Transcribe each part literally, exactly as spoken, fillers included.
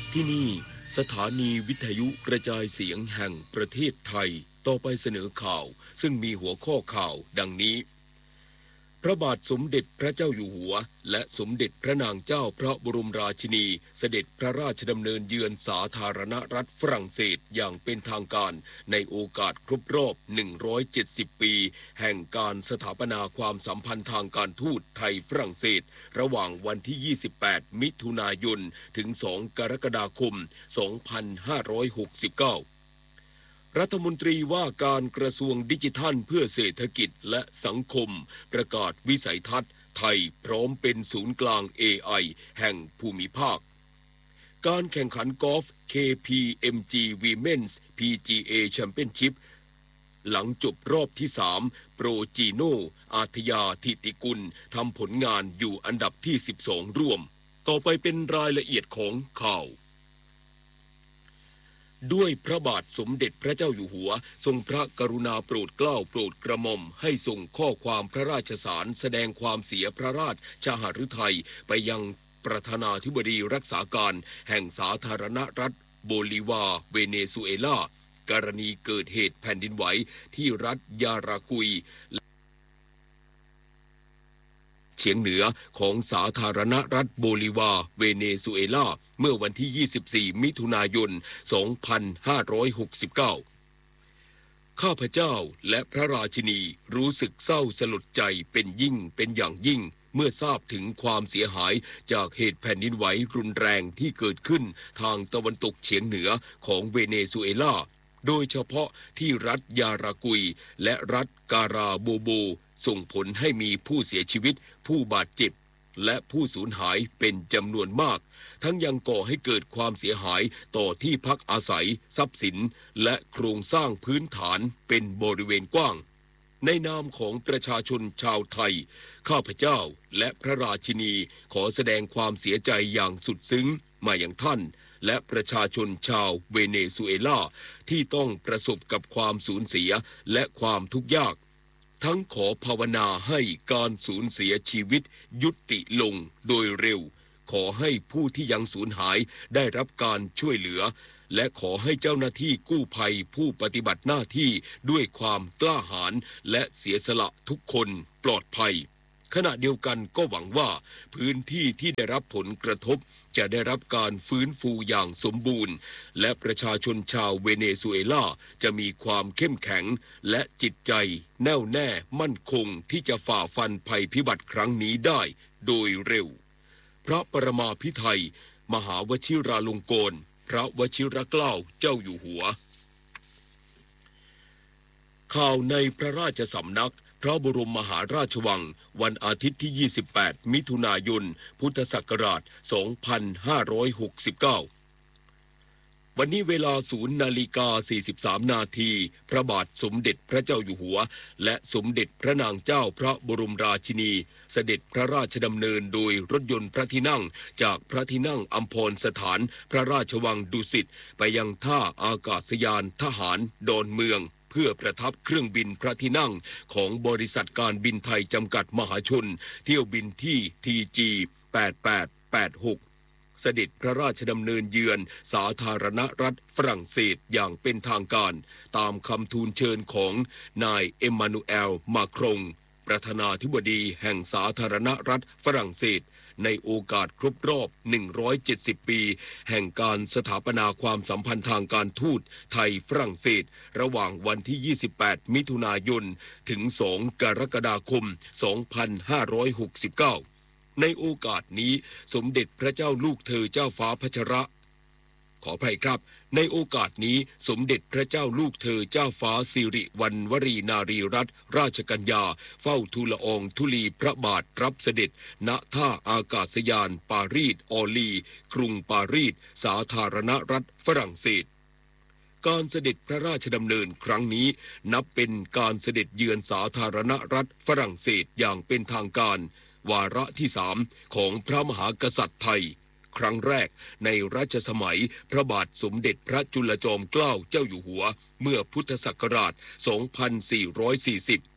ที่นี่สถานีวิทยุกระจายเสียงแห่งประเทศไทยต่อไปเสนอข่าวซึ่งมีหัวข้อข่าวดังนี้พระบาทสมเด็จพระเจ้าอยู่หัวและสมเด็จพระนางเจ้าพระบรมราชินีเสด็จพระราชดำเนินเยือนสาธารณรัฐฝรั่งเศสอย่างเป็นทางการในโอกาสครบรอบหนึ่งร้อยเจ็ดสิบปีแห่งการสถาปนาความสัมพันธ์ทางการทูตไทยฝรั่งเศสระหว่างวันที่ยี่สิบแปดมิถุนายนถึงสองกรกฎาคมสองพันห้าร้อยหกสิบเก้ารัฐมนตรีว่าการกระทรวงดิจิทัลเพื่อเศรษฐกิจและสังคมประกาศวิสัยทัศน์ไทยพร้อมเป็นศูนย์กลาง เอ ไอ แห่งภูมิภาคการแข่งขันกอล์ฟ เค พี เอ็ม จี Women's พี จี เอ Championship หลังจบรอบที่สามโปรจีโนอาทยาธิติกุลทำผลงานอยู่อันดับที่สิบสองร่วมต่อไปเป็นรายละเอียดของข่าวด้วยพระบาทสมเด็จพระเจ้าอยู่หัวทรงพระกรุณาโปรดเกล้าโปรดกระหม่อมให้ส่งข้อความพระราชสารแสดงความเสียพระราชหฤทัยไปยังประธานาธิบดีรักษาการแห่งสาธารณรัฐโบลิวาเวเนซุเอลากรณีเกิดเหตุแผ่นดินไหวที่รัฐยารากุยเฉียงเหนือของสาธารณรัฐโบลิวาเวเนซุเอลาเมื่อวันที่ยี่สิบสี่มิถุนายนสองพันห้าร้อยหกสิบเก้าข้าพเจ้าและพระราชินีรู้สึกเศร้าสลดใจเป็นยิ่งเป็นอย่างยิ่งเมื่อทราบถึงความเสียหายจากเหตุแผ่นดินไหวรุนแรงที่เกิดขึ้นทางตะวันตกเฉียงเหนือของเวเนซุเอลาโดยเฉพาะที่รัฐยารากุยและรัฐการาโบโบส่งผลให้มีผู้เสียชีวิตผู้บาดเจ็บและผู้สูญหายเป็นจำนวนมากทั้งยังก่อให้เกิดความเสียหายต่อที่พักอาศัยทรัพย์สินและโครงสร้างพื้นฐานเป็นบริเวณกว้างในนามของประชาชนชาวไทยข้าพเจ้าและพระราชินีขอแสดงความเสียใจอย่างสุดซึ้งมาอย่างท่านและประชาชนชาวเวเนซุเอลาที่ต้องประสบกับความสูญเสียและความทุกข์ยากทั้งขอภาวนาให้การสูญเสียชีวิตยุติลงโดยเร็วขอให้ผู้ที่ยังสูญหายได้รับการช่วยเหลือและขอให้เจ้าหน้าที่กู้ภัยผู้ปฏิบัติหน้าที่ด้วยความกล้าหาญและเสียสละทุกคนปลอดภัยขณะเดียวกันก็หวังว่าพื้นที่ที่ได้รับผลกระทบจะได้รับการฟื้นฟูอย่างสมบูรณ์และประชาชนชาวเวเนซุเอลาจะมีความเข้มแข็งและจิตใจแน่วแน่มั่นคงที่จะฝ่าฟันภัยพิบัติครั้งนี้ได้โดยเร็วพระปรมาภิไธยมหาวชิราลงกรณ์พระวชิรเกล้าเจ้าอยู่หัวข่าวในพระราชสำนักพระบรมมหาราชวังวันอาทิตย์ที่ยี่สิบแปดมิถุนายนพุทธศักราชสองพันห้าร้อยหกสิบเก้าวันนี้เวลาศูนย์นาฬิกาสี่สิบสามนาทีพระบาทสมเด็จพระเจ้าอยู่หัวและสมเด็จพระนางเจ้าพระบรมราชินีเสด็จพระราชดำเนินโดยรถยนต์พระที่นั่งจากพระที่นั่งอัมพรสถานพระราชวังดุสิตไปยังท่าอากาศยานทหารดอนเมืองเพื่อประทับเครื่องบินพระที่นั่งของบริษัทการบินไทยจำกัดมหาชนเที่ยวบินที่ ที จี แปดแปดแปดหกเสด็จพระราชดำเนินเยือนสาธารณรัฐฝรั่งเศสอย่างเป็นทางการตามคำทูลเชิญของนายเอ็มมานูเอลมาครงประธานาธิบดีแห่งสาธารณรัฐฝรั่งเศสในโอกาสครบรอบหนึ่งร้อยเจ็ดสิบปีแห่งการสถาปนาความสัมพันธ์ทางการทูตไทยฝรั่งเศสระหว่างวันที่ยี่สิบแปดมิถุนายนถึงสองกรกฎาคมสองพันห้าร้อยหกสิบเก้าในโอกาสนี้สมเด็จพระเจ้าลูกเธอเจ้าฟ้าพัชระขออภัยครับในโอกาสนี้สมเด็จพระเจ้าลูกเธอเจ้าฟ้าสิริวัณวรีนารีรัตนราชกัญญาเฝ้าทูลละอองธุลีพระบาทรับเสด็จณท่าอากาศยานปารีสออลีกรุงปารีสสาธารณรัฐฝรั่งเศสการเสด็จพระราชดำเนินครั้งนี้นับเป็นการเสด็จเยือนสาธารณรัฐฝรั่งเศสอย่างเป็นทางการวาระที่สามของพระมหากษัตริย์ไทยครั้งแรกในรัชสมัยพระบาทสมเด็จพระจุลจอมเกล้าเจ้าอยู่หัวเมื่อพุทธศักราชสองพันสี่ร้อยสี่สิบ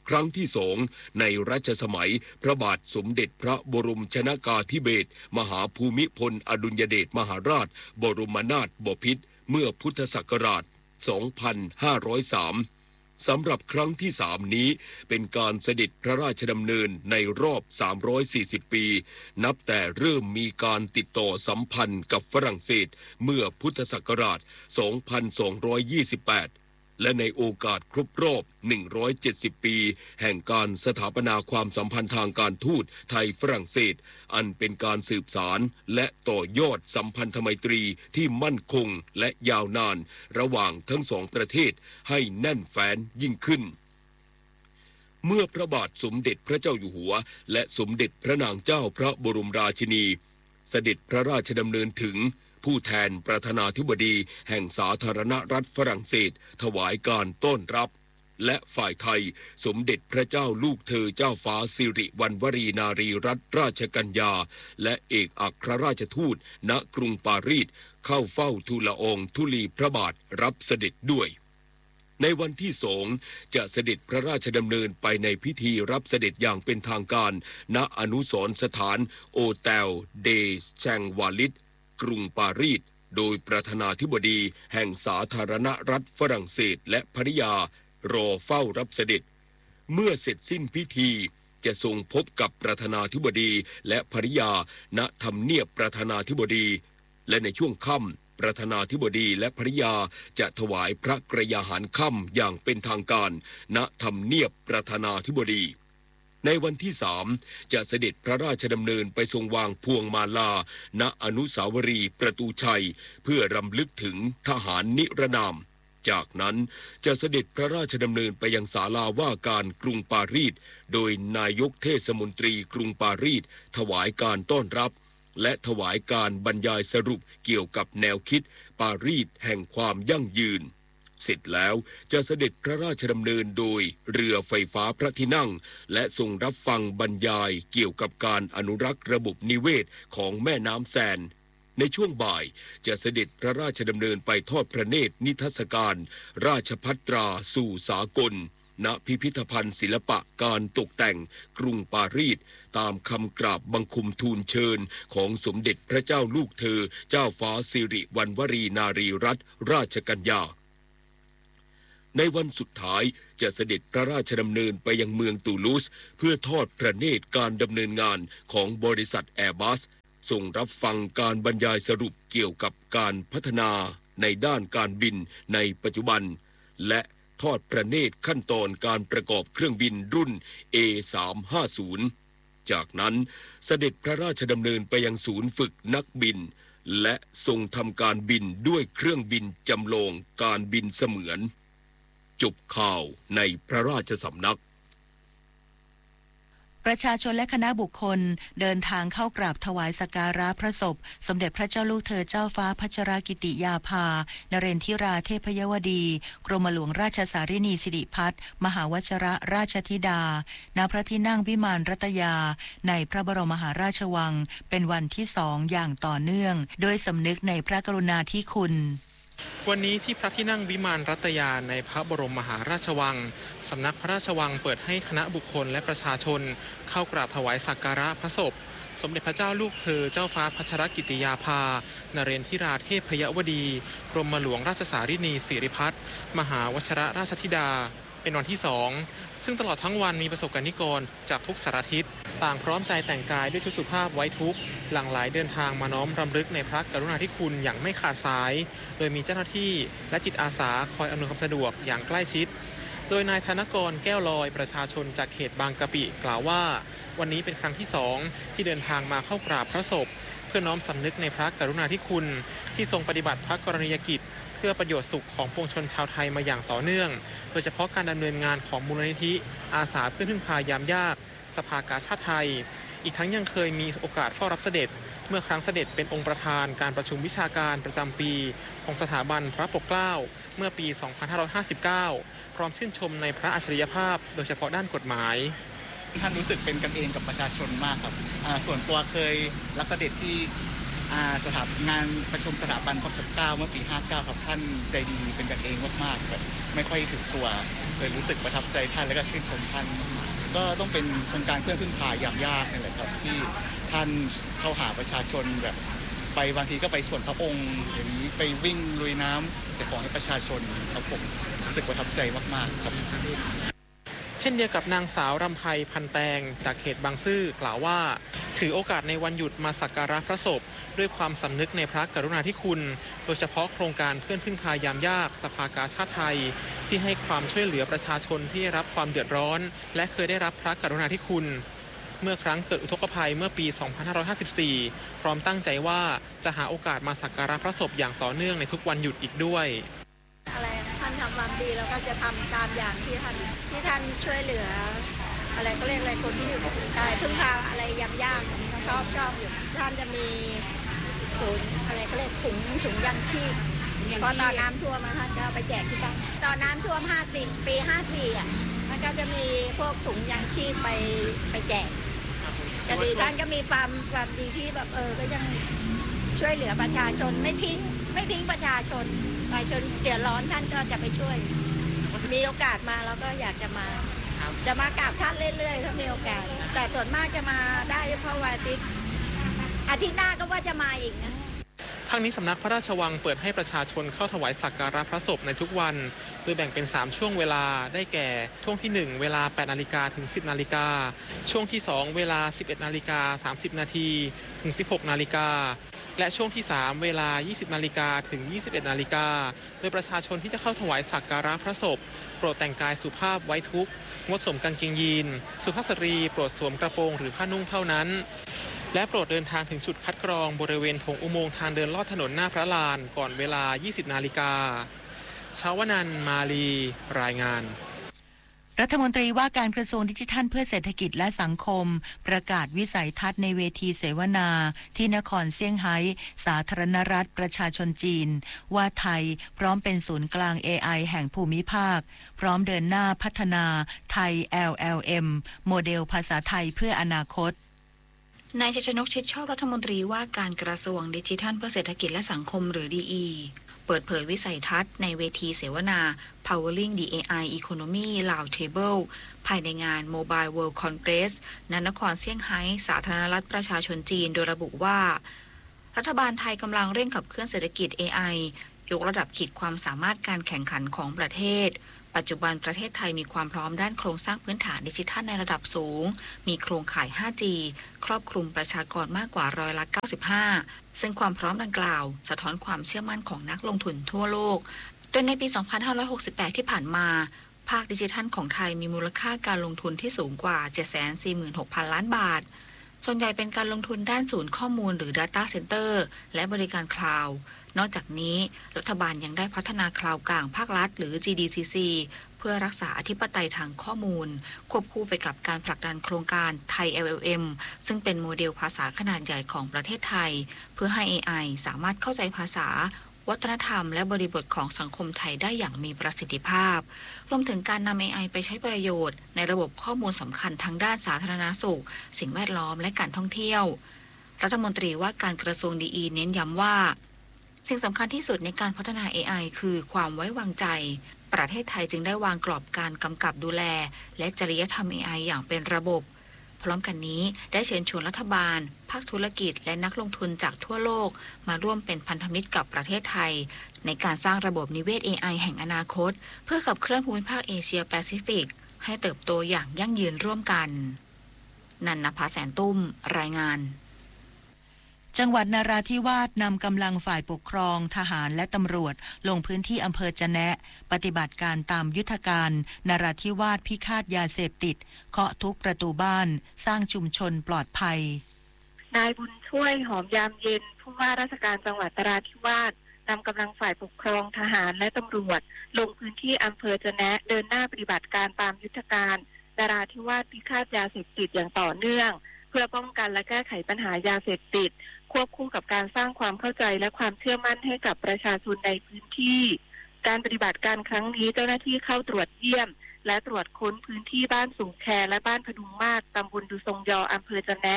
ครั้งที่สองในรัชสมัยพระบาทสมเด็จพระบรมชนกาธิเบศรมหาภูมิพลอดุลยเดชมหาราชบรมนาถบพิตรเมื่อพุทธศักราช สองพันห้าร้อยสาม สำหรับครั้งที่สามนี้เป็นการเสด็จพระราชดำเนินในรอบ สามร้อยสี่สิบ ปีนับแต่เริ่มมีการติดต่อสัมพันธ์กับฝรั่งเศสเมื่อพุทธศักราช สองพันสองร้อยยี่สิบแปด และในโอกาสครบรอบ หนึ่งร้อยเจ็ดสิบ ปีแห่งการสถาปนาความสัมพันธ์ทางการทูตไทยฝรั่งเศสอันเป็นการสืบสารและต่อยอดสัมพันธไมตรีที่มั่นคงและยาวนานระหว่างทั้งสองประเทศให้แน่นแฟ้นยิ่งขึ้นเมื่อพระบาทสมเด็จพระเจ้าอยู่หัวและสมเด็จพระนางเจ้าพระบรมราชินีเสด็จพระราชดำเนินถึงผู้แทนประธานาธิบดีแห่งสาธารณรัฐฝรั่งเศสถวายการต้อนรับและฝ่ายไทยสมเด็จพระเจ้าลูกเธอเจ้าฟ้าสิริวัณวรีนารีรัตนราชกัญญาและเอกอัครราชทูตณกรุงปารีสเข้าเฝ้าทูลละอองธุลีพระบาทรับเสด็จด้วยในวันที่สองจะเสด็จพระราชดำเนินไปในพิธีรับเสด็จอย่างเป็นทางการณอนุสรณ์สถานโอเตลเดแชงวาลิดกรุงปารีสโดยประธานาธิบดีแห่งสาธารณรัฐฝรั่งเศสและภริยารอเฝ้ารับเสด็จเมื่อเสร็จสิ้นพิธีจะทรงพบกับประธานาธิบดีและภริยาณทำเนียบประธานาธิบดีและในช่วงค่ำประธานาธิบดีและภริยาจะถวายพระกรยาหารค่ำอย่างเป็นทางการณทำเนียบประธานาธิบดีในวันที่สามจะเสด็จพระราชดำเนินไปทรงวางพวงมาลาณอนุสาวรีย์ประตูชัยเพื่อรำลึกถึงทหารนิรนามจากนั้นจะเสด็จพระราชดำเนินไปยังศาลาว่าการกรุงปารีสโดยนายกเทศมนตรีกรุงปารีสถวายการต้อนรับและถวายการบรรยายสรุปเกี่ยวกับแนวคิดปารีสแห่งความยั่งยืนเสร็จแล้วจะเสด็จพระราชดำเนินโดยเรือไฟฟ้าพระที่นั่งและทรงรับฟังบรรยายเกี่ยวกับการอนุรักษ์ระบบนิเวศของแม่น้ำแซนในช่วงบ่ายจะเสด็จพระราชดำเนินไปทอดพระเนตรนิทรรศการราชภัตราสู่สากลณพิพิธภัณฑ์ศิลปะการตกแต่งกรุงปารีสตามคำกราบบังคมทูลเชิญของสมเด็จพระเจ้าลูกเธอเจ้าฟ้าสิริวัณวรีนารีรัตนราชกัญญาในวันสุดท้ายจะเสด็จพระราชดำเนินไปยังเมืองตูลูสเพื่อทอดพระเนตรการดำเนินงานของบริษัทแอร์บัสส่งรับฟังการบรรยายสรุปเกี่ยวกับการพัฒนาในด้านการบินในปัจจุบันและทอดพระเนตรขั้นตอนการประกอบเครื่องบินรุ่น เอ สามห้าศูนย์ จากนั้นเสด็จพระราชดำเนินไปยังศูนย์ฝึกนักบินและทรงทำการบินด้วยเครื่องบินจำลองการบินเสมือนจบข่าวในพระราชสำนักประชาชนและคณะบุคคลเดินทางเข้ากราบถวายสักการะพระศพสมเด็จพระเจ้าลูกเธอเจ้าฟ้าพัชรกิติยาภานเรนทิราเทพยวดีกรมหลวงราชสารินีสิริพัฒน์มหาวชรราชธิดาณพระที่นั่งวิมานรัตยาในพระบรมมหาราชวังเป็นวันที่สองอย่างต่อเนื่องโดยสำนึกในพระกรุณาธิคุณวันนี้ที่พระที่นั่งวิมานรัตยาในพระบรมมหาราชวังสำนักพระราชวังเปิดให้คณะบุคคลและประชาชนเข้ากราบถวายสักการะพระศพสมเด็จพระเจ้าลูกเธอเจ้าฟ้าพัชรกิติยาภานเรนทิราเทพยวดีกรมหลวงราชสารินีสิริพัฒน์มหาวชรราชธิดาเป็นวันที่สองซึ่งตลอดทั้งวันมีประสบกนิกรจากทุกสารทิศต่างพร้อมใจแต่งกายด้วยชุดสุภาพไว้ทุกข์หลั่งไหลเดินทางมาน้อมรำลึกในพระกรุณาธิคุณอย่างไม่ขาดสายโดยมีเจ้าหน้าที่และจิตอาสาคอยอำนวยความสะดวกอย่างใกล้ชิดโดยนายธนกรแก้วลอยประชาชนจากเขตบางกะปิกล่าวว่าวันนี้เป็นครั้งที่สองที่เดินทางมาเข้ากราบพระศพเพื่อน้อมสำนึกในพระกรุณาธิคุณที่ทรงปฏิบัติพระกรณียกิจเพื่อประโยชน์สุขของปวงชนชาวไทยมาอย่างต่อเนื่องโดยเฉพาะการดำเนินงานของมูลนิธิอาสาเพื่อพึ่งพายามยากสภากาชาดไทยอีกทั้งยังเคยมีโอกาสเฝ้ารับเสด็จเมื่อครั้งเสด็จเป็นองค์ประธานการประชุมวิชาการประจำปีของสถาบันพระปกเกล้าเมื่อปี สองพันห้าร้อยห้าสิบเก้า พร้อมชื่นชมในพระอัจฉริยภาพโดยเฉพาะด้านกฎหมายท่านรู้สึกเป็นกันเองกับประชาชนมากครับส่วนตัวเคยรับเสด็จที่สถาบันงานประชุมสถาบันพระปกเกล้าเมื่อปีห้าเก้าครับท่านใจดีเป็นกันเองมากๆแบบไม่ค่อยถึงตัวเลยรู้สึกประทับใจท่านและก็ชื่นชมท่านก็ต้องเป็นโครงการเพื่อนพึ่งพายามยากนี่แหละครับที่ท่านเข้าหาประชาชนแบบไปบางทีก็ไปส่วนพระองค์อย่างนี้ไปวิ่งลุยน้ำแจกของให้ประชาชนครับผมรู้สึกประทับใจมากๆครับเช่นเดียวกับนางสาวรำไพพันแตงจากเขตบางซื่อกล่าวว่าถือโอกาสในวันหยุดมาสักการะพระศพด้วยความสำนึกในพระกรุณาธิคุณโดยเฉพาะโครงการเพื่อนพึ่งพายามยากสภากาชาดไทยที่ให้ความช่วยเหลือประชาชนที่ได้รับความเดือดร้อนและเคยได้รับพระกรุณาธิคุณเมื่อครั้งเกิดอุทกภัยเมื่อปี สองพันห้าร้อยห้าสิบสี่ พร้อมตั้งใจว่าจะหาโอกาสมาสักการะพระศพอย่างต่อเนื่องในทุกวันหยุดอีกด้วยอะไรท่านทำความดีแล้วก็จะทำตามอย่างที่ท่านที่ท่านช่วยเหลืออะไรก็เรียกอะไรคนที่อยู่ใช่พึ่งพาอะไรยามยากชอบชอบอยู่ท่านจะมีถุงอะไรก็เรียกถุงถุงยังชีพเพราะตอนน้ำท่วมท่านก็ไปแจกที่บ้านตอนน้ำท่วมห้าปีปีห้าสี่อ่ะมันก็จะมีพวกถุงยังชีพไปไปแจกก็ดีท่านก็มีความความดีที่แบบเออก็ยังช่วยเหลือประชาชนไม่ทิ้งไม่ทิ้งประชาชนประชาชนเดือดร้อนท่านก็จะไปช่วยมีโอกาสมาเราก็อยากจะมาจะมากราบท่านเรื่อยๆถ้ามีโอกาสแต่ส่วนมากจะมาได้เพราะวันอาทิตย์อาทิตย์หน้าก็ว่าจะมาอีกนะทั้งนี้สำนักพระราชวังเปิดให้ประชาชนเข้าถวายสักการะพระศพในทุกวันโดยแบ่งเป็นสามช่วงเวลาได้แก่ช่วงที่หนึ่งเวลาแปดนาฬิกาถึงสิบนาฬิกาช่วงที่สองเวลาสิบเอ็ดนาฬิกาสามสิบนาทีถึงสิบหกนาฬิกาและช่วงที่สามเวลายี่สิบนาฬิกาถึงยี่สิบเอ็ดนาฬิกาโดยประชาชนที่จะเข้าถวายสักการะพระศพโปรดแต่งกายสุภาพไว้ทุกข์งดสวมกางเกงยีนสุภาพสตรีโปรดสวมกระโปรงหรือผ้านุ่งเท่านั้นและโปรดเดินทางถึงจุดคัดกรองบริเวณโถงอุโมงค์ทางเดินลอดถนนหน้าพระลานก่อนเวลายี่สิบนาฬิกาชาวนันท์มาลีรายงานรัฐมนตรีว่าการกระทรวงดิจิทัลเพื่อเศรษฐกิจและสังคมประกาศวิสัยทัศน์ในเวทีเสวนาที่นครเซี่ยงไฮ้สาธารณรัฐประชาชนจีนว่าไทยพร้อมเป็นศูนย์กลาง เอ ไอ แห่งภูมิภาคพร้อมเดินหน้าพัฒนาไทย แอล แอล เอ็ม โมเดลภาษาไทยเพื่ออนาคตนายชัยชนกชิดชอบรัฐมนตรีว่าการกระทรวงดิจิทัลเพื่อเศรษฐกิจและสังคมหรือ ดี อี เปิดเผยวิสัยทัศน์ในเวทีเสวนา Powering the เอ ไอ Economy Roundtable ภายในงาน Mobile World Congress ณ นครเซี่ยงไฮ้สาธารณรัฐประชาชนจีนโดยระบุว่ารัฐบาลไทยกำลังเร่งขับเคลื่อนเศรษฐกิจ เอ ไอ ยกระดับขีดความสามารถการแข่งขันของประเทศปัจจุบันประเทศไทยมีความพร้อมด้านโครงสร้างพื้นฐานดิจิทัลในระดับสูงมีโครงข่าย ห้าจี ครอบคลุมประชากรมากกว่าร้อยละเก้าสิบห้าซึ่งความพร้อมดังกล่าวสะท้อนความเชื่อมั่นของนักลงทุนทั่วโลกโดยในปี สองพันห้าร้อยหกสิบแปด ที่ผ่านมาภาคดิจิทัลของไทยมีมูลค่าการลงทุนที่สูงกว่า เจ็ดแสนสี่หมื่นหกพัน ล้านบาทส่วนใหญ่เป็นการลงทุนด้านศูนย์ข้อมูลหรือ Data Center และบริการคลาวด์นอกจากนี้รัฐบาลยังได้พัฒนาคลาวด์กลางภาครัฐหรือ จี ดี ซี ซี เพื่อรักษาอธิปไตยทางข้อมูลควบคู่ไปกับการผลักดันโครงการไทย แอล แอล เอ็ม ซึ่งเป็นโมเดลภาษาขนาดใหญ่ของประเทศไทยเพื่อให้ เอ ไอ สามารถเข้าใจภาษาวัฒนธรรมและบริบทของสังคมไทยได้อย่างมีประสิทธิภาพรวมถึงการนำ เอ ไอ ไปใช้ประโยชน์ในระบบข้อมูลสำคัญทางด้านสาธารณสุขสิ่งแวดล้อมและการท่องเที่ยวรัฐมนตรีว่าการกระทรวงดีอีเน้นย้ำว่าสิ่งสำคัญที่สุดในการพัฒนา เอ ไอ คือความไว้วางใจประเทศไทยจึงได้วางกรอบการกำกับดูแลและจริยธรรม เอ ไอ อย่างเป็นระบบพร้อมกันนี้ได้เชิญชวนรัฐบาลภาคธุรกิจและนักลงทุนจากทั่วโลกมาร่วมเป็นพันธมิตรกับประเทศไทยในการสร้างระบบนิเวศ เอ ไอ แห่งอนาคตเพื่อขับเคลื่อนภูมิภาคเอเชียแปซิฟิกให้เติบโตอย่างยั่งยืนร่วมกันนันนภาแสนตุ้มรายงานจังหวัดนราธิวาสนำกำลังฝ่ายปกครองทหารและตำรวจลงพื้นที่อำเภอจะแนะปฏิบัติการตามยุทธการนราธิวาสพิฆาตยาเสพติดเคาะทุกประตูบ้านสร้างชุมชนปลอดภัยนายบุญช่วยหอมยามเย็นผู้ว่าราชการจังหวัดนราธิวาสนำกำลังฝ่ายปกครองทหารและตำรวจลงพื้นที่อำเภอจะแนะเดินหน้าปฏิบัติการตามยุทธการนราธิวาสพิฆาตยาเสพติดอย่างต่อเนื่องเพื่อป้องกันและแก้ไขปัญหายาเสพติดควบคู่กับการสร้างความเข้าใจและความเชื่อมั่นให้กับประชาชนในพื้นที่การปฏิบัติการครั้งนี้เจ้าหน้าที่เข้าตรวจเยี่ยมและตรวจค้นพื้นที่บ้านสูงแคและบ้านพดุงมาศตำบลดุทรงยออำเภอจะแนะ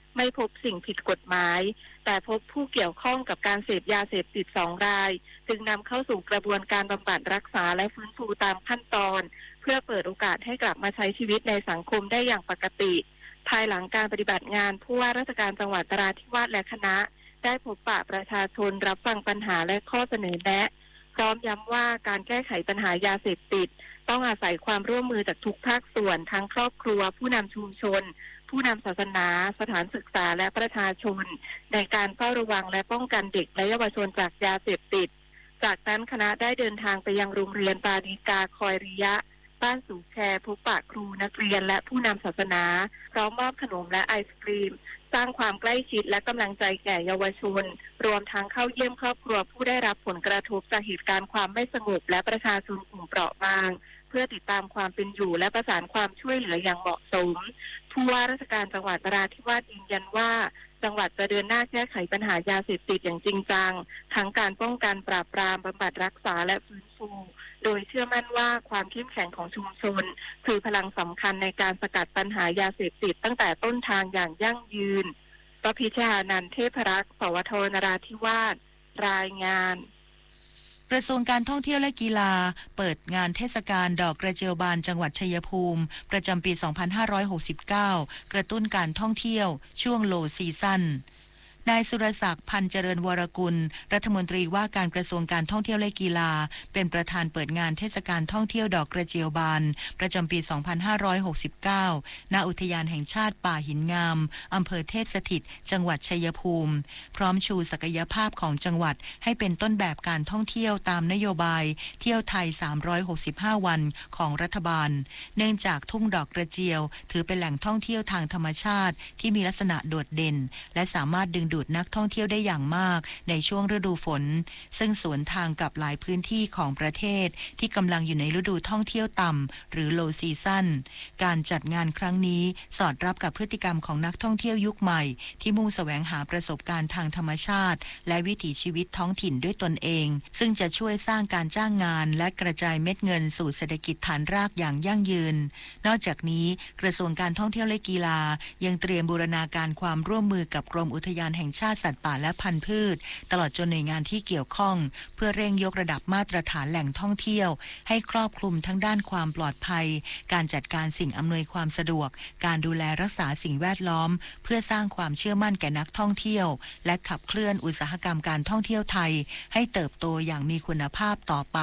ไม่พบสิ่งผิดกฎหมายแต่พบผู้เกี่ยวข้องกับการเสพยาเสพติดสองรายจึงนำเข้าสู่กระบวนการบำบัดรักษาและฟื้นฟูตามขั้นตอนเพื่อเปิดโอกาสให้กลับมาใช้ชีวิตในสังคมได้อย่างปกติภายหลังการปฏิบัติงานผู้ว่าราชการจังหวัดนราธิวาสและคณะได้พบปะประชาชนรับฟังปัญหาและข้อเสนอแนะพร้อมย้ำว่าการแก้ไขปัญหายาเสพติดต้องอาศัยความร่วมมือจากทุกภาคส่วนทั้งครอบครัวผู้นำชุมชนผู้นำศาสนาสถานศึกษาและประชาชนในการเฝ้าระวังและป้องกันเด็กและเยาวชนจากยาเสพติดจากนั้นคณะได้เดินทางไปยังโรงเรียนปาดีกาคอยริยะบ้านสูงแคพบปะครูนักเรียนและผู้นำศาสนาพร้อมมอบขนมและไอศกรีมสร้างความใกล้ชิดและกำลังใจแก่เยาวชนรวมทั้งเข้าเยี่ยมครอบครัวผู้ได้รับผลกระทบจากเหตุการณ์ความไม่สงบและประชาชนกลุ่มเปราะบางเพื่อติดตามความเป็นอยู่และประสานความช่วยเหลืออย่างเหมาะสมผู้ว่าราชการจังหวัดนราธิวาสยืนยันว่าจังหวัดจะเดินหน้าแก้ไขปัญหายาเสพติดอย่างจริงจังทั้งการป้องกันปราบปรามบำบัดรักษาและฟื้นฟูโดยเชื่อมั่นว่าความเข้มแข็งของชุมชนคือพลังสำคัญในการสกัดปัญหายาเสพติดตั้งแต่ต้นทางอย่างยั่งยืนปพิชานันท์เทพรักษ์สวทนราธิวาสรายงานกระทรวงการท่องเที่ยวและกีฬาเปิดงานเทศกาลดอกกระเจียวบานจังหวัดชัยภูมิประจำปี สองพันห้าร้อยหกสิบเก้า กระตุ้นการท่องเที่ยวช่วงโลซีซั่นนายสุรศักดิ์พันเจริญวรกุลรัฐมนตรีว่าการกระทรวงการท่องเที่ยวและกีฬาเป็นประธานเปิดงานเทศกาลท่องเที่ยวดอกกระเจียวบานประจำปี สองพันห้าร้อยหกสิบเก้า ณ อุทยานแห่งชาติป่าหินงามอำเภอเทพสถิตจังหวัดชัยภูมิพร้อมชูศักยภาพของจังหวัดให้เป็นต้นแบบการท่องเที่ยวตามนโยบายเที่ยวไทยสามร้อยหกสิบห้าวันของรัฐบาลเนื่องจากทุ่งดอกกระเจียวถือเป็นแหล่งท่องเที่ยวทางธรรมชาติที่มีลักษณะโดดเด่นและสามารถดึงดูดนักท่องเที่ยวได้อย่างมากในช่วงฤดูฝนซึ่งสวนทางกับหลายพื้นที่ของประเทศที่กำลังอยู่ในฤดูท่องเที่ยวต่ำหรือ low season การจัดงานครั้งนี้สอดรับกับพฤติกรรมของนักท่องเที่ยวยุคใหม่ที่มุ่งแสวงหาประสบการณ์ทางธรรมชาติและวิถีชีวิตท้องถิ่นด้วยตนเองซึ่งจะช่วยสร้างการจ้างงานและกระจายเม็ดเงินสู่เศรษฐกิจฐานรากอย่างยั่งยืนนอกจากนี้กระทรวงการท่องเที่ยวและกีฬายังเตรียมบูรณาการความร่วมมือกับกรมอุทยานแห่งชาติสัตว์ป่าและพันธุ์พืชตลอดจนหน่วยงานที่เกี่ยวข้องเพื่อเร่งยกระดับมาตรฐานแหล่งท่องเที่ยวให้ครอบคลุมทั้งด้านความปลอดภัยการจัดการสิ่งอำนวยความสะดวกการดูแลรักษาสิ่งแวดล้อมเพื่อสร้างความเชื่อมั่นแก่นักท่องเที่ยวและขับเคลื่อนอุตสาหกรรมการท่องเที่ยวไทยให้เติบโตอย่างมีคุณภาพต่อไป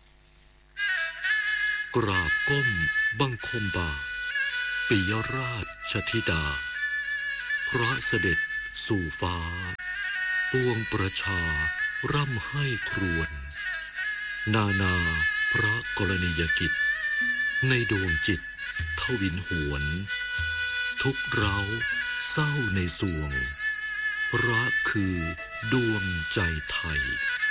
กราบก้มบังคมบาปิยราชธิดาพระเสด็จสู่ฟ้าปวงประชาร่ำให้ครวญนานาพระกรณียกิจในดวงจิตทวินหวนทุกเราเศร้าในสวงรักคือดวงใจไทย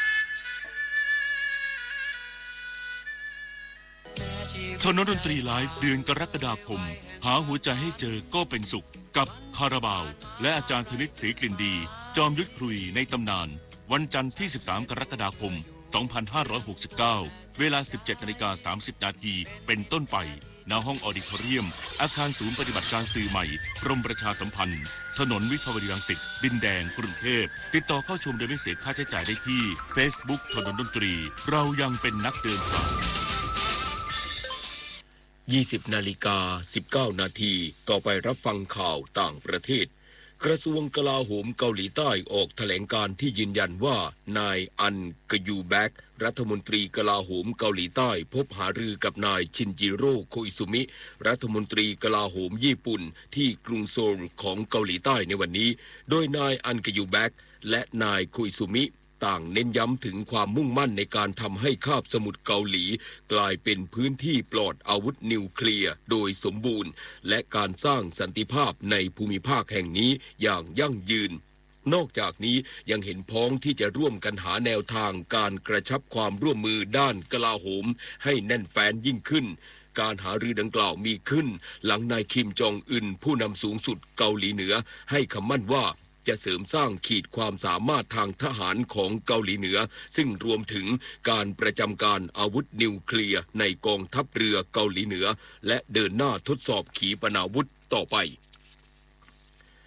ถนนดนตรีไลฟ์เดือนกรกฎาคมหาหัวใจให้เจอก็เป็นสุขกับคาราบาวและอาจารย์ธนิตศรีกลิ่นดีจอมยุทธครุยในตำนานวันจันทร์ที่สิบสามกรกฎาคมสองพันห้าร้อยหกสิบเก้าเวลา สิบเจ็ดนาฬิกาสามสิบนาทีเป็นต้นไปณห้องออดิทอเรียมอาคารศูนย์ปฏิบัติการสื่อใหม่กรมประชาสัมพันธ์ถนนวิภาวดีรังสิตดินแดงกรุงเทพติดต่อเข้าชมโดยไม่เสียค่าใช้จ่ายได้ที่ Facebook ถนนดนตรีเรายังเป็นนักเดินทางยี่สิบนาฬิกาสิบเก้านาทีต่อไปรับฟังข่าวต่างประเทศกระทรวงกลาโหมเกาหลีใต้ออกแถลงการณ์ที่ยืนยันว่านายอันกยูแบกรัฐมนตรีกลาโหมเกาหลีใต้พบหารือกับนายชินจิโร่โคอิซุมิรัฐมนตรีกลาโหมญี่ปุ่นที่กรุงโซลของเกาหลีใต้ในวันนี้โดยนายอันกยูแบกและนายโคอิซุมิต่างเน้นย้ำถึงความมุ่งมั่นในการทำให้คาบสมุทรเกาหลีกลายเป็นพื้นที่ปลอดอาวุธนิวเคลียร์โดยสมบูรณ์และการสร้างสันติภาพในภูมิภาคแห่งนี้อย่างยั่งยืนนอกจากนี้ยังเห็นพ้องที่จะร่วมกันหาแนวทางการกระชับความร่วมมือด้านกลาโหมให้แน่นแฟ้นยิ่งขึ้นการหารือดังกล่าวมีขึ้นหลังนายคิมจองอึนผู้นำสูงสุดเกาหลีเหนือให้คำมั่นว่าจะเสริมสร้างขีดความสามารถทางทหารของเกาหลีเหนือซึ่งรวมถึงการประจำการอาวุธนิวเคลียร์ในกองทัพเรือเกาหลีเหนือและเดินหน้าทดสอบขีปนาวุธต่อไป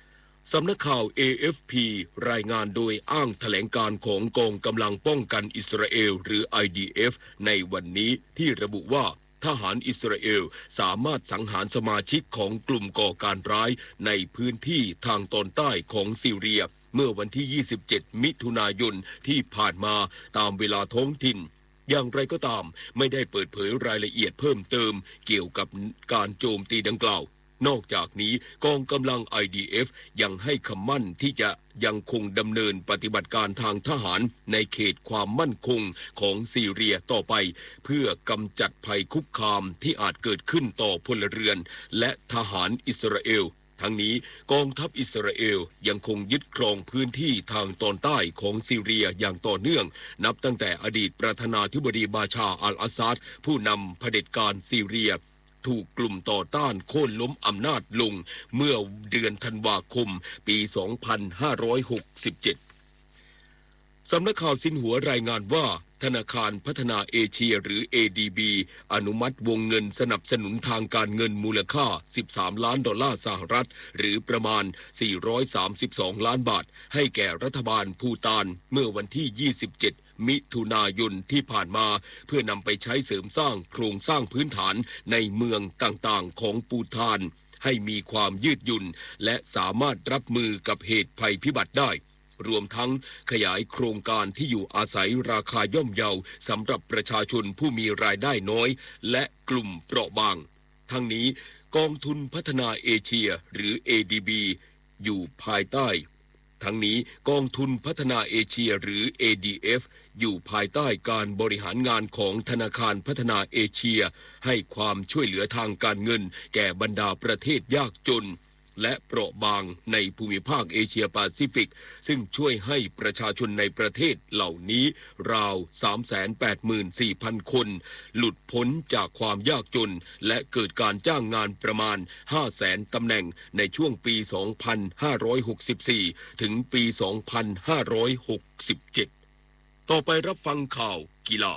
สำนักข่าว เอ เอฟ พี รายงานโดยอ้างแถลงการของกองกำลังป้องกันอิสราเอลหรือ ไอ ดี เอฟ ในวันนี้ที่ระบุว่าทหารอิสราเอลสามารถสังหารสมาชิกของกลุ่มก่อการร้ายในพื้นที่ทางตอนใต้ของซีเรียเมื่อวันที่ ยี่สิบเจ็ด มิถุนายนที่ผ่านมาตามเวลาท้องถิ่นอย่างไรก็ตามไม่ได้เปิดเผยรายละเอียดเพิ่มเติมเกี่ยวกับการโจมตีดังกล่าวนอกจากนี้กองกำลัง ไอ ดี เอฟ ยังให้คำมั่นที่จะยังคงดำเนินปฏิบัติการทางทหารในเขตความมั่นคงของซีเรียต่อไปเพื่อกำจัดภัยคุกคามที่อาจเกิดขึ้นต่อพลเรือนและทหารอิสราเอลทั้งนี้กองทัพอิสราเอลยังคงยึดครองพื้นที่ทางตอนใต้ของซีเรียอย่างต่อเนื่องนับตั้งแต่อดีตประธานาธิบดีบาชาอัลอาซัดผู้นำเผด็จการซีเรียถูกกลุ่มต่อต้านโค่นล้มอำนาจลงเมื่อเดือนธันวาคมปี สองพันห้าร้อยหกสิบเจ็ด สำนักข่าวซินหัวรายงานว่าธนาคารพัฒนาเอเชียหรือ เอ ดี บี อนุมัติวงเงินสนับสนุนทางการเงินมูลค่าสิบสามล้านดอลลาร์สหรัฐหรือประมาณสี่ร้อยสามสิบสองล้านบาทให้แก่รัฐบาลภูฏานเมื่อวันที่ ยี่สิบเจ็ด มิถุนายนที่ผ่านมาเพื่อนำไปใช้เสริมสร้างโครงสร้างพื้นฐานในเมืองต่างๆของภูฏานให้มีความยืดหยุ่นและสามารถรับมือกับเหตุภัยพิบัติได้รวมทั้งขยายโครงการที่อยู่อาศัยราคาย่อมเยาสำหรับประชาชนผู้มีรายได้น้อยและกลุ่มเปราะบางทั้งนี้กองทุนพัฒนาเอเชียหรือ เอ ดี บี อยู่ภายใต้ทั้งนี้กองทุนพัฒนาเอเชียหรือ เอ ดี เอฟ อยู่ภายใต้การบริหารงานของธนาคารพัฒนาเอเชียให้ความช่วยเหลือทางการเงินแก่บรรดาประเทศยากจนและเปราะบางในภูมิภาคเอเชียแปซิฟิกซึ่งช่วยให้ประชาชนในประเทศเหล่านี้ราว สามแสนแปดหมื่นสี่พัน คนหลุดพ้นจากความยากจนและเกิดการจ้างงานประมาณ ห้าแสน ตำแหน่งในช่วงปี สองพันห้าร้อยหกสิบสี่ ถึงปี สองพันห้าร้อยหกสิบเจ็ด ต่อไปรับฟังข่าวกีฬา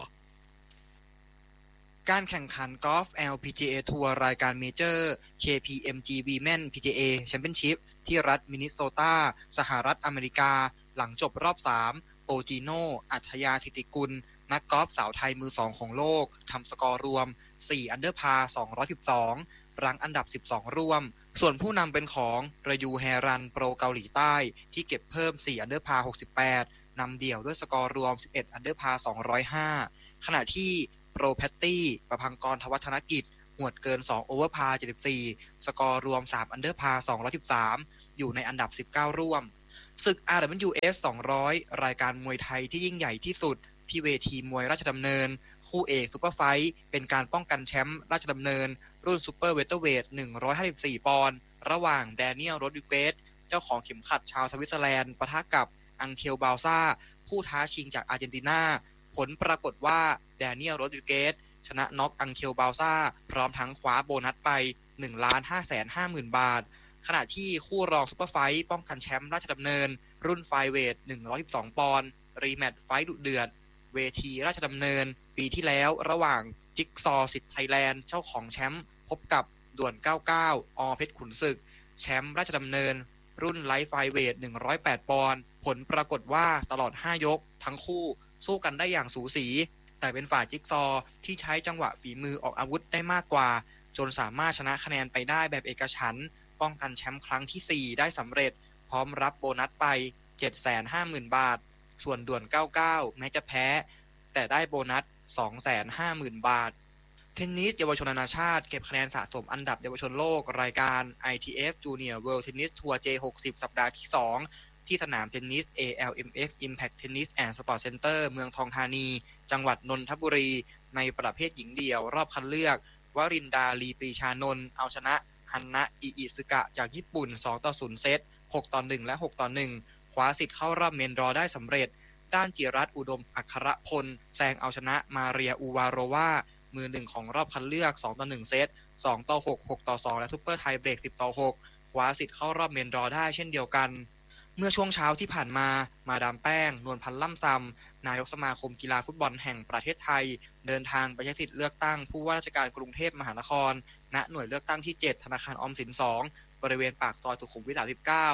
การแข่งขันกอล์ฟ แอล พี จี เอ ทัวร์รายการเมเจอร์ เค พี เอ็ม จี Women พี จี เอ Championship ที่รัฐมินนิโซตาสหรัฐอเมริกาหลังจบรอบสามโปจิโนอัธยาสิติกุลนักกอล์ฟสาวไทยมือสองของโลกทำสกอร์รวมสี่อันเดอร์พาร์สองร้อยสิบสองรั้งอันดับสิบสองร่วมส่วนผู้นำเป็นของระยูแฮรันโปรเกาหลีใต้ที่เก็บเพิ่มสี่อันเดอร์พาร์หกสิบแปดนำเดี่ยวด้วยสกอร์รวมสิบเอ็ดอันเดอร์พาร์สองร้อยห้าขณะที่โปรแพตตี้ประพังกรทวัฒนกิจหวดเกินสองโอเวอร์พาร์เจ็ดสิบสี่สกอร์รวมสามอันเดอร์พาร์สองร้อยสิบสามอยู่ในอันดับสิบเก้าร่วมศึก อาร์ ดับเบิลยู เอส สองร้อยรายการมวยไทยที่ยิ่งใหญ่ที่สุดที่เวทีมวยราชดำเนินคู่เอกซุปเปอร์ไฟท์เป็นการป้องกันแชมป์ราชดำเนินรุ่นซุปเปอร์เวเตอร์เวทหนึ่งร้อยห้าสิบสี่ปอนด์ระหว่างแดเนียลโรดริเกสเจ้าของเข็มขัดชาวสวิตเซอร์แลนด์ปะทะกับอังเคลบาลซ่าผู้ท้าชิงจากอาร์เจนตินาผลปรากฏว่าแดเนียลโรดริเกสชนะน็อกอังเคลบาลซ่าพร้อมทั้งคว้าโบนัสไป หนึ่งล้านห้าแสนห้าหมื่น บาทขณะที่คู่รองซุปเปอร์ไฟท์ป้องกันแชมป์ราชดำเนินรุ่นไฟเวทหนึ่งร้อยสิบสองปอนด์รีแมตช์ไฟท์ดุเดือดเวทีราชดำเนินปีที่แล้วระหว่างจิ๊กซอสิทธิ์ไทยแลนด์เจ้าของแชมป์พบกับด่วนเก้าสิบเก้าอเพชรขุนศึกแชมป์ราชดำเนินรุ่นไลท์ไฟเวทหนึ่งร้อยแปดปอนด์ผลปรากฏว่าตลอดห้ายกทั้งคู่สู้กันได้อย่างสูสีแต่เป็นฝ่ายจิ๊กซอที่ใช้จังหวะฝีมือออกอาวุธได้มากกว่าจนสามารถชนะคะแนนไปได้แบบเอกฉันท์ป้องกันแชมป์ครั้งที่สี่ได้สำเร็จพร้อมรับโบนัสไป เจ็ดแสนห้าหมื่น บาทส่วนด่วนเก้าสิบเก้าแม้จะแพ้แต่ได้โบนัส สองแสนห้าหมื่น บาทเทนนิสเยาวชนนานาชาติเก็บคะแนนสะสมอันดับเยาวชนโลกรายการ ไอ ที เอฟ Junior World Tennis Tour เจ หกสิบ สัปดาห์ที่สองที่สนามเทนนิส เอ แอล เอ็ม เอ็กซ์ Impact Tennis and Sport Center เมืองทองธานีจังหวัดนนทบุรีในประเภทหญิงเดี่ยวรอบคัดเลือกวรินดาลีปรีชานนท์เอาชนะฮันนะอิอิซึกะจากญี่ปุ่นสองต่อศูนย์เซตหกต่อหนึ่งและหกต่อหนึ่งคว้าสิทธิ์เข้ารอบเมนดรอได้สำเร็จด้านจิรัตน์อุดมอัครพลแซงเอาชนะมาเรียอูวาโรวามือหนึ่งของรอบคัดเลือกสองต่อหนึ่งเซตสองต่อหก หกต่อสองและซุปเปอร์ไทเบรกสิบต่อหกคว้าสิทธิ์เข้ารอบเมนดรอได้เช่นเดียวกันเมื่อช่วงเช้าที่ผ่านมามาดามแป้งนวลพันธ์ล่ำซำนายกสมาคมกีฬาฟุตบอลแห่งประเทศไทยเดินทางไปใช้สิทธิ์เลือกตั้งผู้ว่าราชการกรุงเทพมหานครณหน่วยเลือกตั้งที่เจ็ดธนาคารออมสินสองบริเวณปากซอยสุขุมวิทสามสิบเก้า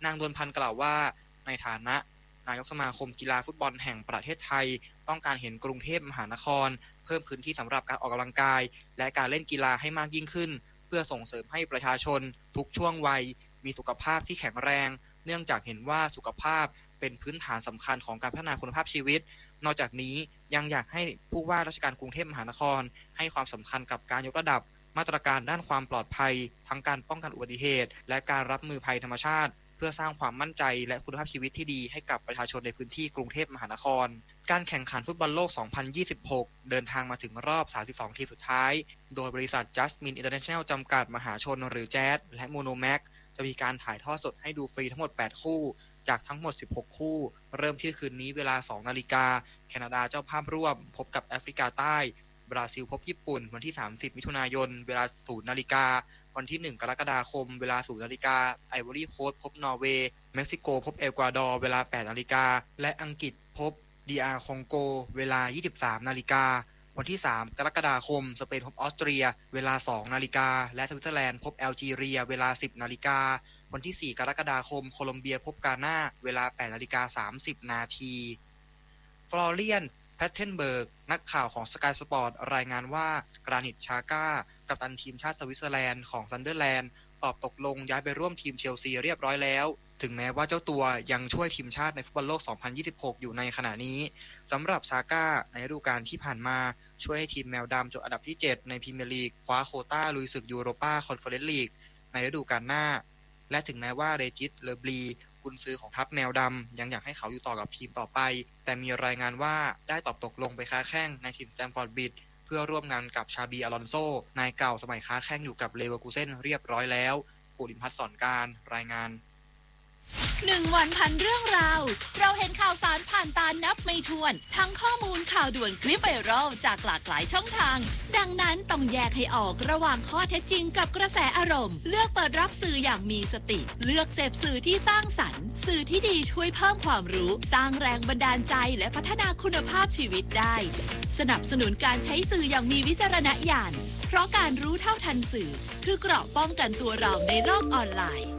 นางดวนพันธ์กล่าวว่าในฐานะนายกสมาคมกีฬาฟุตบอลแห่งประเทศไทยต้องการเห็นกรุงเทพมหานครเพิ่มพื้นที่สำหรับการออกกำลังกายและการเล่นกีฬาให้มากยิ่งขึ้นเพื่อส่งเสริมให้ประชาชนทุกช่วงวัยมีสุขภาพที่แข็งแรงเนื่องจากเห็นว่าสุขภาพเป็นพื้นฐานสำคัญของการพัฒนาคุณภาพชีวิตนอกจากนี้ยังอยากให้ผู้ว่าราชการกรุงเทพมหานครให้ความสำคัญกับการยกระดับมาตรการด้านความปลอดภัยทั้งการป้องกันอุบัติเหตุและการรับมือภัยธรรมชาติเพื่อสร้างความมั่นใจและคุณภาพชีวิตที่ดีให้กับประชาชนในพื้นที่กรุงเทพมหานครการแข่งขันฟุตบอลโลก สองพันยี่สิบหก เดินทางมาถึงรอบ สามสิบสอง ทีมสุดท้ายโดยบริษัท Jasmine International จำกัดมหาชนหรือแจ๊สและ Monomax จะมีการถ่ายทอดสดให้ดูฟรีทั้งหมด แปด คู่จากทั้งหมด สิบหก คู่เริ่มที่คืนนี้เวลา สองนาฬิกาแคนาดาเจ้าภาพร่วมพบกับแอฟริกาใต้บราซิลพบญี่ปุ่นวันที่ สามสิบ มิถุนายนเวลา ศูนย์นาฬิกาวันที่ หนึ่ง กรกฎาคมเวลา ศูนย์นาฬิกาไอวอรี่โคสต์พบนอร์เวย์เม็กซิโกพบเอกวาดอร์เวลา แปดนาฬิกาและอังกฤษพบ ดี อาร์ คองโกเวลา ยี่สิบสามนาฬิกาวันที่ สาม กรกฎาคมสเปนพบออสเตรียเวลา สองนาฬิกาและสวิตเซอร์แลนด์พบแอลจีเรียเวลา สิบนาฬิกาวันที่ สี่ กรกฎาคมโคลอมเบียพบกานาเวลา แปดนาฬิกาสามสิบนาทีฟลอเรียนแพทเทนเบิร์กนักข่าวของ Sky Sport รายงานว่ากรานิตชาก้ากัปตันทีมชาติสวิตเซอร์แลนด์ของซันเดอร์แลนด์ตอบตกลงย้ายไปร่วมทีมเชลซีเรียบร้อยแล้วถึงแม้ว่าเจ้าตัวยังช่วยทีมชาติในฟุตบอลโลก สองพันยี่สิบหก อยู่ในขณะนี้สำหรับชาก้าในฤดูกาลที่ผ่านมาช่วยให้ทีมแมวดำจบอันดับที่เจ็ดในพรีเมียร์ลีกคว้าโควต้าลุยศึกยูโรปาคอนเฟอเรนซ์ลีกในฤดูกาลหน้าและถึงแม้ว่าเรจิส เลอบลีกุนซือของทัพแมวดำยังอยากให้เขาอยู่ต่อกับทีมต่อไปแต่มีรายงานว่าได้ตอบตกลงไปค้าแข้งในทีมสแตมฟอร์ดบริดจ์เพื่อร่วมงานกับชาบี อลอนโซนายเก่าสมัยค้าแข้งอยู่กับเลเวอร์คูเซ่นเรียบร้อยแล้วปุริพัฒน์สอนการรายงานหนึ่งวันพันเรื่องราวเราเห็นข่าวสารผ่านตานับไม่ถ้วนทั้งข้อมูลข่าวด่วนคลิปไวรัลจากหลากหลายช่องทางดังนั้นต้องแยกให้ออกระหว่างข้อเท็จจริงกับกระแสอารมณ์เลือกเปิดรับสื่ออย่างมีสติเลือกเสพสื่อที่สร้างสรรค์สื่อที่ดีช่วยเพิ่มความรู้สร้างแรงบันดาลใจและพัฒนาคุณภาพชีวิตได้สนับสนุนการใช้สื่ออย่างมีวิจารณญาณเพราะการรู้เท่าทันสื่อคือเกราะป้องกันตัวเราในโลกออนไลน์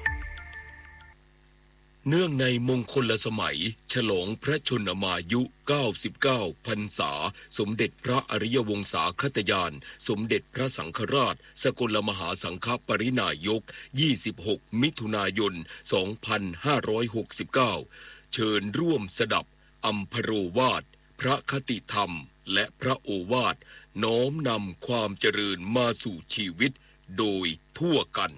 เนื่องในมงคลสมัยฉลองพระชนมายุเก้าสิบเก้าพรรษาสมเด็จพระอริยวงศาคตญาณสมเด็จพระสังฆราชสกลมหาสังฆปรินายกยี่สิบหกมิถุนายนสองพันห้าร้อยหกสิบเก้าเชิญร่วมสดับอัมพโรวาทพระคติธรรมและพระโอวาทน้อมนำความเจริญมาสู่ชีวิตโดยทั่วกัน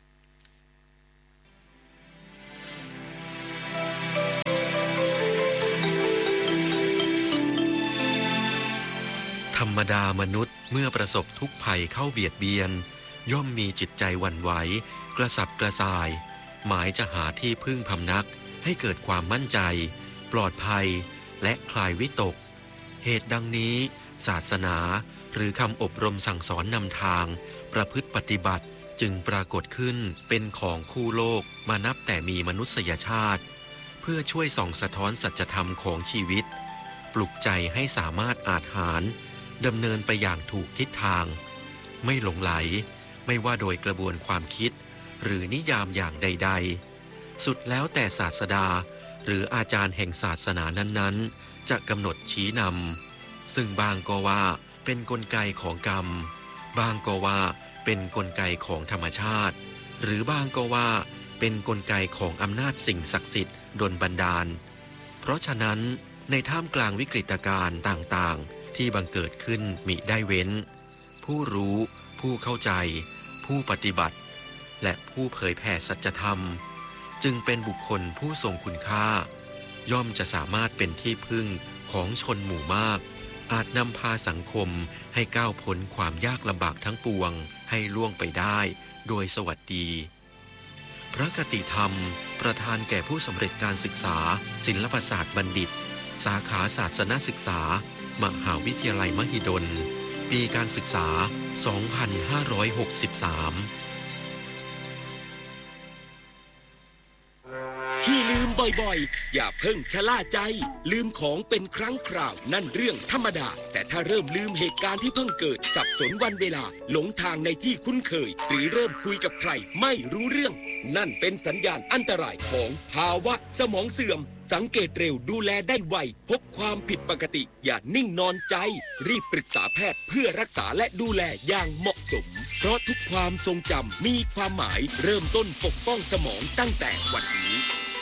ธรรมดามนุษย์เมื่อประสบทุกข์ภัยเข้าเบียดเบียนย่อมมีจิตใจหวั่นไหวกระสับกระส่ายหมายจะหาที่พึ่งพำนักให้เกิดความมั่นใจปลอดภัยและคลายวิตกเหตุดังนี้ศาสนาหรือคำอบรมสั่งสอนนำทางประพฤติปฏิบัติจึงปรากฏขึ้นเป็นของคู่โลกมานับแต่มีมนุษยชาติเพื่อช่วยส่องสะท้อนสัจธรรมของชีวิตปลุกใจให้สามารถอาจหารดำเนินไปอย่างถูกทิศทางไม่หลงไหลไม่ว่าโดยกระบวนความคิดหรือนิยามอย่างใดๆสุดแล้วแต่ศาสดาหรืออาจารย์แห่งศาสนานั้นๆจะกำหนดชี้นำซึ่งบางก็ว่าเป็นกลไกของกรรมบางก็ว่าเป็นกลไกของธรรมชาติหรือบางก็ว่าเป็นกลไกของอำนาจสิ่งศักดิ์สิทธิ์ดลบันดาลเพราะฉะนั้นในท่ามกลางวิกฤตการณ์ต่างๆที่บังเกิดขึ้นมิได้เว้นผู้รู้ผู้เข้าใจผู้ปฏิบัติและผู้เผยแผ่สัจธรรมจึงเป็นบุคคลผู้ทรงคุณค่าย่อมจะสามารถเป็นที่พึ่งของชนหมู่มากอาจนำพาสังคมให้ก้าวพ้นความยากลำบากทั้งปวงให้ล่วงไปได้โดยสวัสดีพระคติธรรมประทานแก่ผู้สำเร็จการศึกษาศิลปศาสตร์บัณฑิตสาขาศาสนศึกษามหาวิทยาลัยมหิดลปีการศึกษา สองพันห้าร้อยหกสิบสามที่ลืมใบบ่อยๆอย่าเพิ่งชะล่าใจลืมของเป็นครั้งคราวนั่นเรื่องธรรมดาแต่ถ้าเริ่มลืมเหตุการณ์ที่เพิ่งเกิดสับสนวันเวลาหลงทางในที่คุ้นเคยหรือเริ่มคุยกับใครไม่รู้เรื่องนั่นเป็นสัญญาณอันตรายของภาวะสมองเสื่อมสังเกตเร็วดูแลได้ไวพบความผิดปกติอย่านิ่งนอนใจรีบปรึกษาแพทย์เพื่อรักษาและดูแลอย่างเหมาะสมเพราะทุกความทรงจำมีความหมายเริ่มต้นปกป้องสมองตั้งแต่วันนี้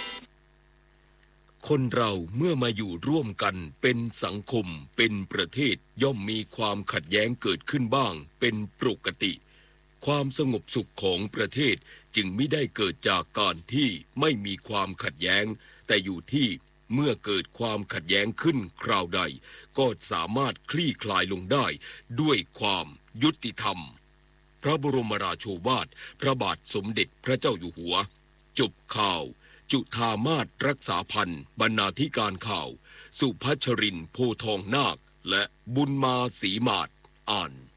คนเราเมื่อมาอยู่ร่วมกันเป็นสังคมเป็นประเทศย่อมมีความขัดแย้งเกิดขึ้นบ้างเป็นปกติความสงบสุขของประเทศจึงไม่ได้เกิดจากการที่ไม่มีความขัดแย้งแต่อยู่ที่เมื่อเกิดความขัดแย้งขึ้นคราวใดก็สามารถคลี่คลายลงได้ด้วยความยุติธรรมพระบรมราโชวาทพระบาทสมเด็จพระเจ้าอยู่หัวจบข่าวจุฑามาศรักษาพันธ์บรรณาธิการข่าวสุพัชรินทร์โพทองนาคและบุญมาศรีมาศอ่าน